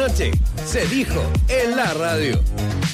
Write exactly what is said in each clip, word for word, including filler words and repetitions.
Noche se dijo en la radio.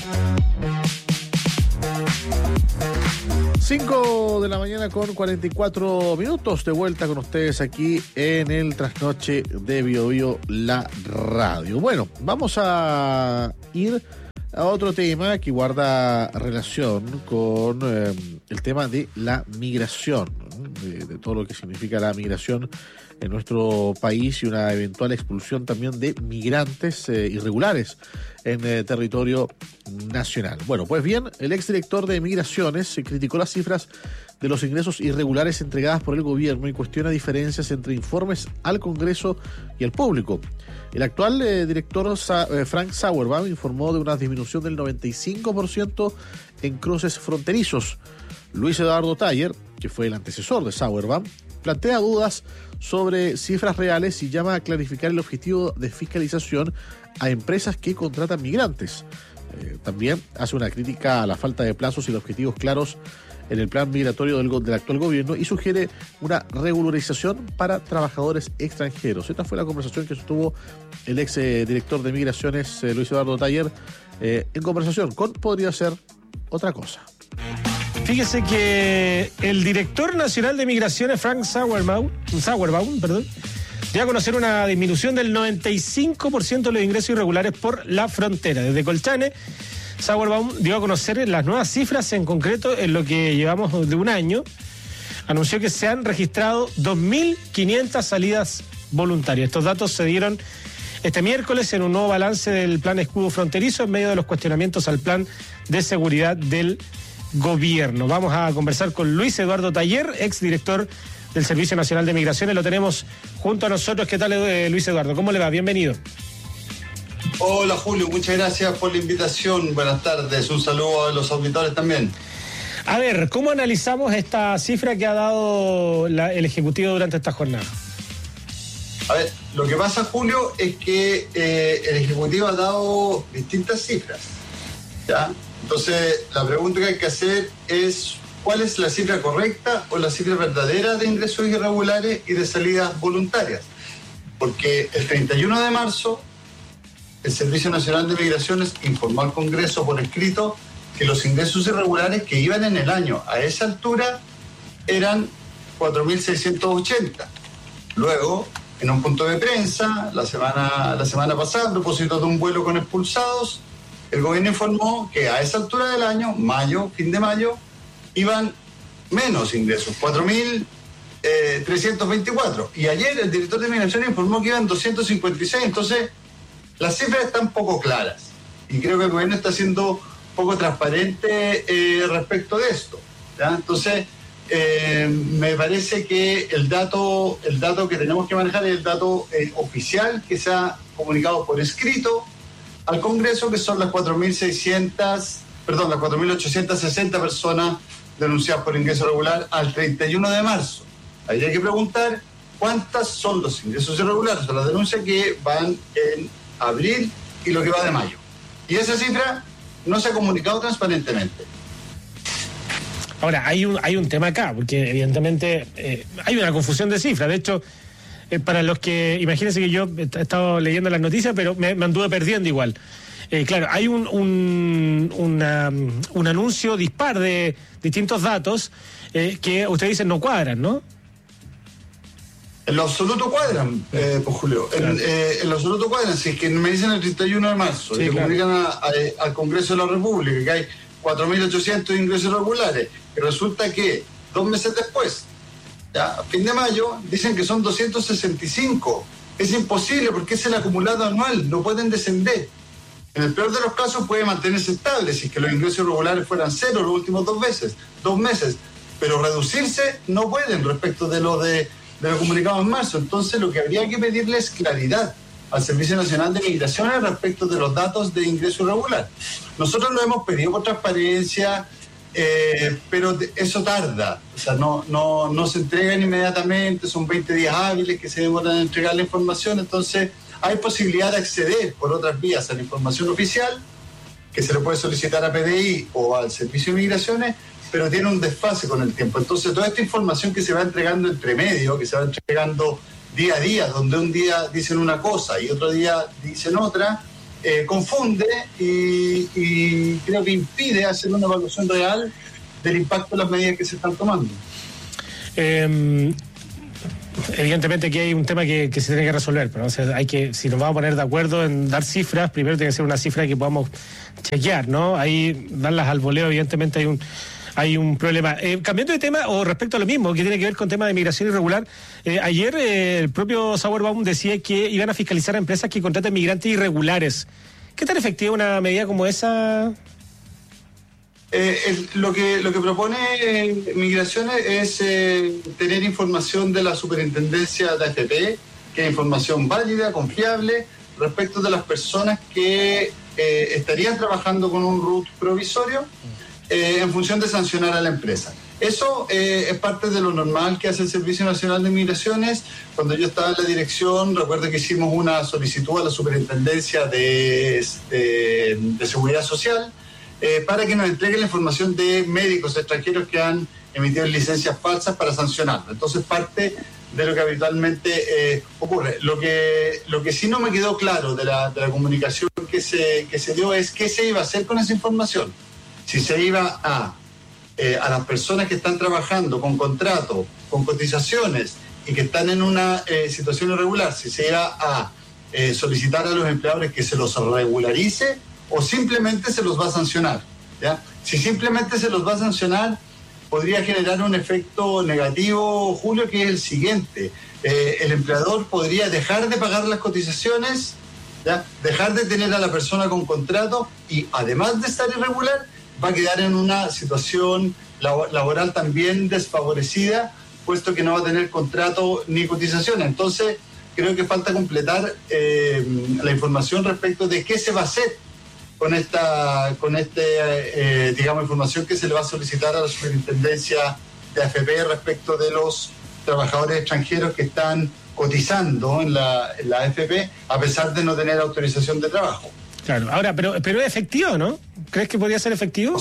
cinco de la mañana con cuarenta y cuatro minutos, de vuelta con ustedes aquí en el Trasnoche de Bio Bio, la radio. Bueno, vamos a ir a otro tema que guarda relación con eh, el tema de la migración, ¿no? de, de todo lo que significa la migración en nuestro país y una eventual expulsión también de migrantes eh, irregulares en eh, territorio nacional. Bueno, pues bien, el exdirector de Migraciones eh, criticó las cifras de los ingresos irregulares entregadas por el gobierno y cuestiona diferencias entre informes al Congreso y al público. El actual eh, director Sa- eh, Frank Sauerbaum informó de una disminución del noventa y cinco por ciento en cruces fronterizos. Luis Eduardo Taller, que fue el antecesor de Sauerbaum, plantea dudas sobre cifras reales y llama a clarificar el objetivo de fiscalización a empresas que contratan migrantes. Eh, también hace una crítica a la falta de plazos y de objetivos claros en el plan migratorio del, del actual gobierno y sugiere una regularización para trabajadores extranjeros. Esta fue la conversación que sostuvo el ex eh, director de Migraciones, eh, Luis Eduardo Taller, eh, en conversación con Podría Ser Otra Cosa. Fíjese que el director nacional de Migraciones, Frank Sauerbaum, Sauerbaum, perdón, dio a conocer una disminución del noventa y cinco por ciento de los ingresos irregulares por la frontera. Desde Colchane, Sauerbaum dio a conocer las nuevas cifras, en concreto en lo que llevamos de un año. Anunció que se han registrado dos mil quinientas salidas voluntarias. Estos datos se dieron este miércoles en un nuevo balance del plan escudo fronterizo en medio de los cuestionamientos al plan de seguridad del gobierno. Vamos a conversar con Luis Eduardo Taller, exdirector del Servicio Nacional de Migraciones. Lo tenemos junto a nosotros. ¿Qué tal, eh, Luis Eduardo? ¿Cómo le va? Bienvenido. Hola, Julio. Muchas gracias por la invitación. Buenas tardes. Un saludo a los auditores también. A ver, ¿cómo analizamos esta cifra que ha dado la, el Ejecutivo durante esta jornada? A ver, lo que pasa, Julio, es que eh, el Ejecutivo ha dado distintas cifras, ¿ya? Entonces, la pregunta que hay que hacer es ¿cuál es la cifra correcta o la cifra verdadera de ingresos irregulares y de salidas voluntarias? Porque el treinta y uno de marzo, el Servicio Nacional de Migraciones informó al Congreso por escrito que los ingresos irregulares que iban en el año a esa altura eran cuatro mil seiscientos ochenta. Luego, en un punto de prensa, la semana, la semana pasada, a propósito de un vuelo con expulsados, el gobierno informó que a esa altura del año, mayo, fin de mayo, iban menos ingresos, cuatro mil trescientos veinticuatro. Y ayer el director de Migración informó que iban doscientos cincuenta y seis. Entonces, las cifras están poco claras. Y creo que el gobierno está siendo poco transparente eh, respecto de esto, ¿ya? Entonces, eh, me parece que el dato, el dato que tenemos que manejar es el dato eh, oficial que se ha comunicado por escrito al Congreso, que son las cuatro mil seiscientas, perdón, las cuatro mil ochocientas sesenta personas denunciadas por ingreso regular al treinta y uno de marzo. Ahí hay que preguntar cuántas son los ingresos irregulares, o sea, las denuncias que van en abril y lo que va de mayo. Y esa cifra no se ha comunicado transparentemente. Ahora, hay un, hay un tema acá, porque evidentemente eh, hay una confusión de cifras. De hecho, eh, para los que, imagínense que yo he estado leyendo las noticias, pero me, me anduve perdiendo igual. Eh, claro, hay un, un, una, un anuncio dispar de distintos datos eh, que ustedes dicen no cuadran, ¿no? En lo absoluto cuadran, eh, pues Julio. Claro. En, eh, en lo absoluto cuadran. Si es que me dicen el treinta y uno de marzo, sí, y claro, comunican a, a, al Congreso de la República que hay cuatro mil ochocientos ingresos regulares, y resulta que dos meses después, ya, a fin de mayo, dicen que son doscientos sesenta y cinco. Es imposible porque es el acumulado anual, no pueden descender. En el peor de los casos puede mantenerse estable si es que los ingresos regulares fueran cero los últimos dos meses, dos meses, pero reducirse no pueden respecto de lo de de lo comunicado en marzo. Entonces, lo que habría que pedirle es claridad al Servicio Nacional de Migraciones respecto de los datos de ingreso irregular. Nosotros lo hemos pedido por transparencia, eh, pero eso tarda, o sea, no, no, no se entregan inmediatamente, son veinte días hábiles que se demoran en entregar la información. Entonces, hay posibilidad de acceder por otras vías a la información oficial, que se le puede solicitar a P D I o al Servicio de Migraciones, pero tiene un desfase con el tiempo. Entonces, toda esta información que se va entregando entre medio, que se va entregando día a día, donde un día dicen una cosa y otro día dicen otra, eh, confunde y, y creo que impide hacer una evaluación real del impacto de las medidas que se están tomando. Eh, evidentemente aquí hay un tema que, que se tiene que resolver, pero o sea, hay que, si nos vamos a poner de acuerdo en dar cifras, primero tiene que ser una cifra que podamos chequear, ¿no? Ahí darlas al voleo, evidentemente hay un hay un problema. Eh, cambiando de tema, o respecto a lo mismo, que tiene que ver con tema de migración irregular, eh, ayer eh, el propio Sauerbaum decía que iban a fiscalizar a empresas que contraten migrantes irregulares. ¿Qué tan efectiva una medida como esa? Eh, el, lo que lo que propone eh, Migraciones es eh, tener información de la Superintendencia de A F P, que es información válida, confiable, respecto de las personas que eh, estarían trabajando con un R U T provisorio eh, en función de sancionar a la empresa. Eso eh, es parte de lo normal que hace el Servicio Nacional de Migraciones. Cuando yo estaba en la dirección, recuerdo que hicimos una solicitud a la Superintendencia de, de, de Seguridad Social, Eh, para que nos entreguen la información de médicos extranjeros que han emitido licencias falsas para sancionarlo. Entonces, parte de lo que habitualmente eh, ocurre. Lo que lo que sí no me quedó claro de la, de la comunicación que se, que se dio es qué se iba a hacer con esa información. Si se iba a, eh, a las personas que están trabajando con contrato, con cotizaciones y que están en una eh, situación irregular, si se iba a eh, solicitar a los empleadores que se los regularice, o simplemente se los va a sancionar, ¿ya? Si simplemente se los va a sancionar, podría generar un efecto negativo, Julio, que es el siguiente. Eh, el empleador podría dejar de pagar las cotizaciones, ¿ya? Dejar de tener a la persona con contrato y, además de estar irregular, va a quedar en una situación laboral también desfavorecida, puesto que no va a tener contrato ni cotización. Entonces, creo que falta completar eh, la información respecto de qué se va a hacer con esta, con este, eh, digamos, información que se le va a solicitar a la Superintendencia de A F P respecto de los trabajadores extranjeros que están cotizando en la, en la A F P a pesar de no tener autorización de trabajo. Claro, ahora, pero, pero es efectivo, ¿no? ¿Crees que podría ser efectivo?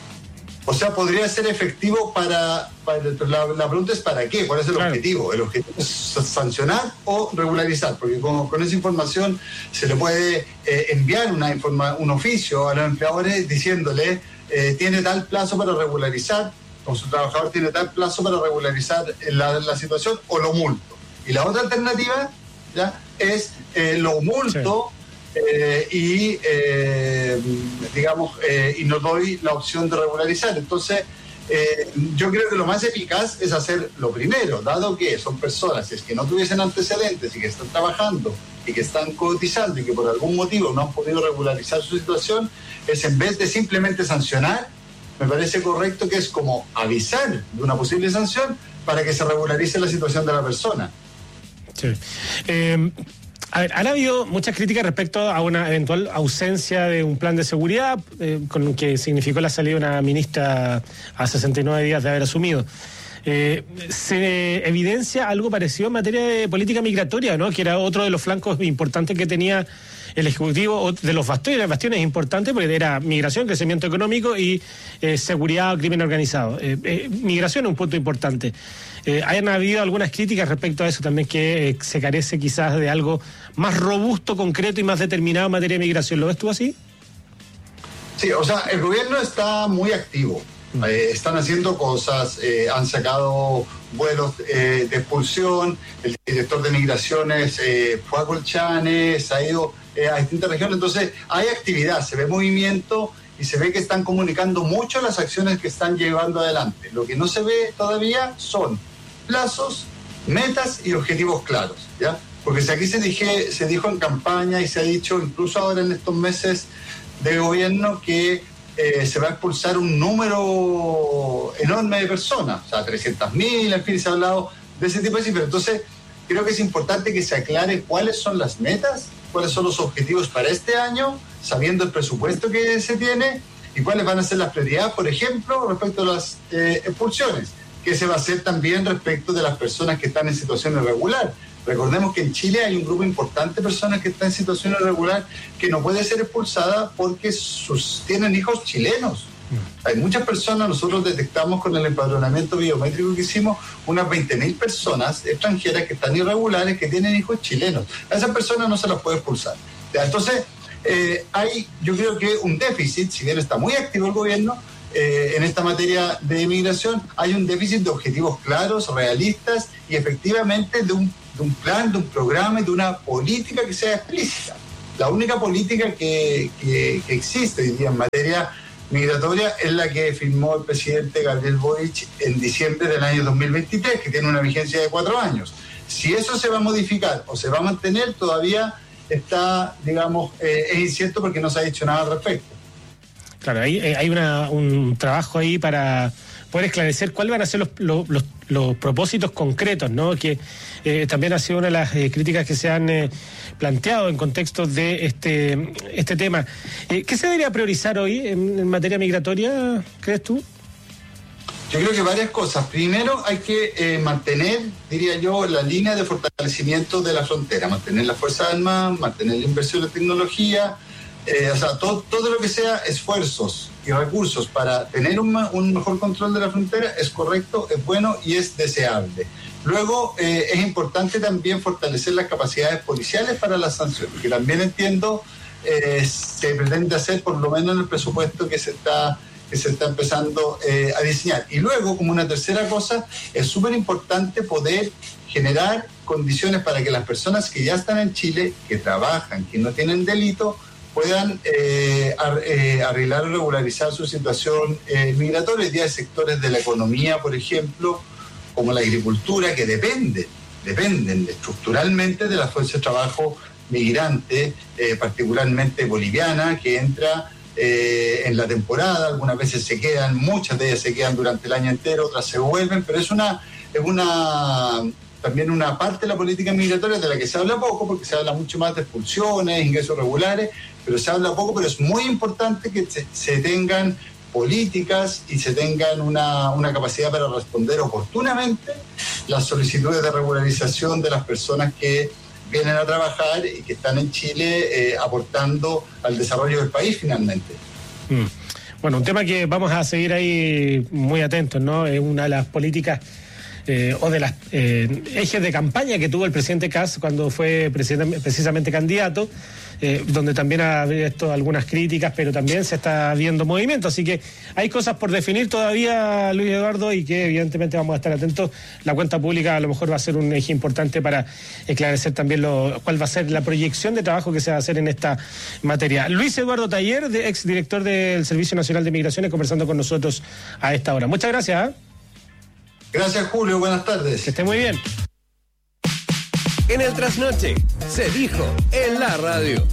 O sea, podría ser efectivo para... para la, la pregunta es ¿para qué? ¿Cuál es el claro. objetivo? El objetivo es sancionar o regularizar, porque con, con esa información se le puede eh, enviar una informa, un oficio a los empleadores diciéndole eh, tiene tal plazo para regularizar, o su trabajador tiene tal plazo para regularizar la, la situación, o lo multo. Y la otra alternativa, ¿ya?, es eh, lo multo, sí. Eh, y eh, digamos eh, y no doy la opción de regularizar. Entonces eh, yo creo que lo más eficaz es hacer lo primero, dado que son personas si es que no tuviesen antecedentes y que están trabajando y que están cotizando y que por algún motivo no han podido regularizar su situación, es en vez de simplemente sancionar, me parece correcto que es como avisar de una posible sanción para que se regularice la situación de la persona. Sí. Eh... A ver, han habido muchas críticas respecto a una eventual ausencia de un plan de seguridad, eh, con lo que significó la salida de una ministra a sesenta y nueve días de haber asumido. Eh, se evidencia algo parecido en materia de política migratoria, ¿no?, que era otro de los flancos importantes que tenía el Ejecutivo, o de los bastiones, bastiones importantes, porque era migración, crecimiento económico y eh, seguridad o crimen organizado. Eh, eh, migración es un punto importante. Eh, ¿Hayan habido algunas críticas respecto a eso también, que eh, se carece quizás de algo más robusto, concreto y más determinado en materia de migración? ¿Lo ves tú así? Sí, o sea, el gobierno está muy activo. Eh, están haciendo cosas, eh, han sacado vuelos eh, de expulsión, el director de migraciones eh, fue a Colchanes, ha ido eh, a distintas regiones, entonces hay actividad, se ve movimiento y se ve que están comunicando mucho las acciones que están llevando adelante. Lo que no se ve todavía son plazos, metas y objetivos claros, ¿ya? Porque si aquí se, dije, se dijo en campaña y se ha dicho incluso ahora en estos meses de gobierno que Eh, se va a expulsar un número enorme de personas, o sea, trescientas mil, en fin, se ha hablado de ese tipo de cifras. Entonces, creo que es importante que se aclare cuáles son las metas, cuáles son los objetivos para este año, sabiendo el presupuesto que se tiene, y cuáles van a ser las prioridades, por ejemplo, respecto a las eh, expulsiones, que se va a hacer también respecto de las personas que están en situación irregular. Recordemos que en Chile hay un grupo importante de personas que están en situación irregular que no puede ser expulsada porque sus, tienen hijos chilenos Hay muchas personas, nosotros detectamos con el empadronamiento biométrico que hicimos unas veinte mil personas extranjeras que están irregulares, que tienen hijos chilenos. A esas personas no se las puede expulsar. Entonces, eh, hay yo creo que un déficit, si bien está muy activo el gobierno, eh, en esta materia de inmigración, hay un déficit de objetivos claros, realistas y efectivamente de un, de un plan, de un programa y de una política que sea explícita. La única política que, que, que existe hoy día en materia migratoria es la que firmó el presidente Gabriel Boric en diciembre del año dos mil veintitrés, que tiene una vigencia de cuatro años. Si eso se va a modificar o se va a mantener, todavía está, digamos, eh, es incierto porque no se ha dicho nada al respecto. Claro, hay, hay una, un trabajo ahí para poder esclarecer cuáles van a ser los, los, los, los propósitos concretos, ¿no? Que eh, también ha sido una de las eh, críticas que se han eh, planteado en contexto de este, este tema. Eh, ¿Qué se debería priorizar hoy en, en materia migratoria, crees tú? Yo creo que varias cosas. Primero, hay que eh, mantener, diría yo, la línea de fortalecimiento de la frontera, mantener las Fuerzas Armadas, mantener la inversión en tecnología, eh, o sea, todo, todo lo que sea esfuerzos y recursos para tener un, un mejor control de la frontera es correcto, es bueno y es deseable. Luego, eh, es importante también fortalecer las capacidades policiales para las sanciones, que también entiendo eh, se pretende hacer por lo menos en el presupuesto que se está que se está empezando eh, a diseñar. Y luego, como una tercera cosa, es súper importante poder generar condiciones para que las personas que ya están en Chile, que trabajan, que no tienen delito, puedan eh, ar, eh, arreglar o regularizar su situación eh, migratoria. Hoy día hay sectores de la economía, por ejemplo, como la agricultura, que dependen, dependen estructuralmente de la fuerza de trabajo migrante, eh, particularmente boliviana, que entra Eh, en la temporada. Algunas veces se quedan, muchas de ellas se quedan durante el año entero, otras se vuelven, pero es una es una también una parte de la política migratoria de la que se habla poco, porque se habla mucho más de expulsiones, ingresos regulares, pero se habla poco, pero es muy importante que se, se tengan políticas y se tengan una, una capacidad para responder oportunamente las solicitudes de regularización de las personas que vienen a trabajar y que están en Chile eh, aportando al desarrollo del país finalmente. Mm. Bueno, un tema que vamos a seguir ahí muy atentos, ¿no? Es una de las políticas eh, o de las eh, ejes de campaña que tuvo el presidente Kast cuando fue presidente, precisamente candidato, eh, donde también ha visto algunas críticas, pero también se está viendo movimiento. Así que hay cosas por definir todavía, Luis Eduardo, y que evidentemente vamos a estar atentos. La cuenta pública a lo mejor va a ser un eje importante para esclarecer también lo, cuál va a ser la proyección de trabajo que se va a hacer en esta materia. Luis Eduardo Taller, de, ex director del Servicio Nacional de Migraciones, conversando con nosotros a esta hora. Muchas gracias. ¿eh? Gracias, Julio. Buenas tardes. Que esté muy bien. En el Trasnoche, se dijo en la radio.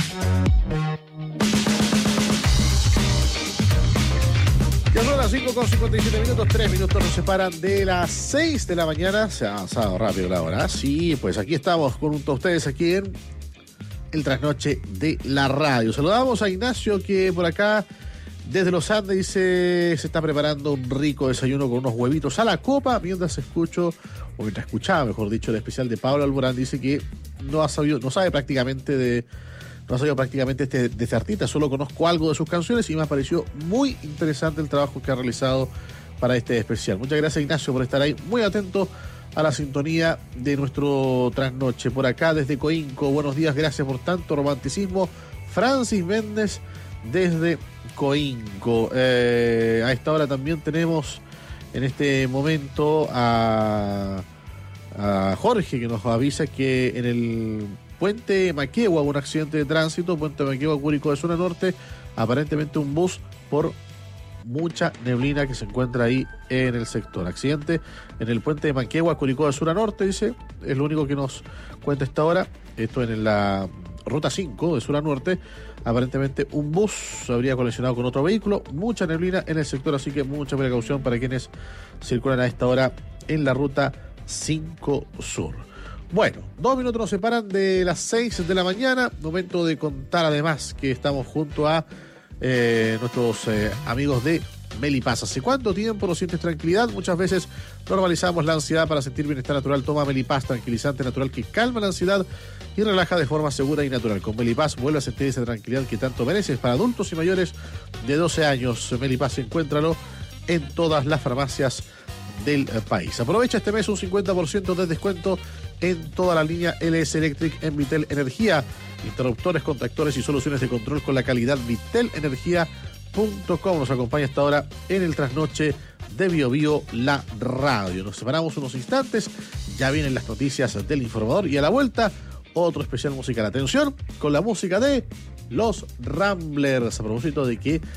Ya son las cinco con cincuenta y siete minutos, tres minutos nos separan de las seis de la mañana. Se ha avanzado rápido la hora. Sí, pues aquí estamos con todos ustedes aquí en el Trasnoche de la radio. Saludamos a Ignacio, que por acá desde los Andes dice se está preparando un rico desayuno con unos huevitos a la copa, mientras escucho, o mientras escuchaba, mejor dicho, el especial de Pablo Alborán. Dice que no ha sabido, no sabe prácticamente de, no ha sabido prácticamente este, de este artista, solo conozco algo de sus canciones y me pareció muy interesante el trabajo que ha realizado para este especial. Muchas gracias, Ignacio, por estar ahí, muy atento a la sintonía de nuestro Trasnoche. Por acá desde Coinco, buenos días, gracias por tanto romanticismo. Francis Méndez desde Coinco. Eh, a esta hora también tenemos en este momento a, a Jorge, que nos avisa que en el puente Maquegua hubo un accidente de tránsito, puente Maquegua, Curicó de zona norte, aparentemente un bus por mucha neblina que se encuentra ahí en el sector. Accidente en el puente de Maquegua, Curicó de zona norte, dice, es lo único que nos cuenta esta hora. Esto en la ruta cinco de sur a norte. Aparentemente un bus habría colisionado con otro vehículo, mucha neblina en el sector, así que mucha precaución para quienes circulan a esta hora en la ruta cinco sur. Bueno, dos minutos nos separan de las seis de la mañana, momento de contar además que estamos junto a eh, nuestros eh, amigos de Melipaz. ¿Hace cuánto tiempo no sientes tranquilidad? Muchas veces normalizamos la ansiedad. Para sentir bienestar natural, toma Melipaz, tranquilizante natural que calma la ansiedad y relaja de forma segura y natural. Con Melipaz vuelve a sentir esa tranquilidad que tanto mereces. Para adultos y mayores de doce años, Melipaz, encuéntralo en todas las farmacias del país. Aprovecha este mes un cincuenta por ciento de descuento en toda la línea L S Electric en Vitel Energía. Interruptores, contactores y soluciones de control con la calidad vitel energía punto com. Nos acompaña hasta ahora en el trasnoche de Bio Bio, la radio. Nos separamos unos instantes, ya vienen las noticias del informador y a la vuelta otro especial musical. Atención con la música de Los Ramblers. A propósito de que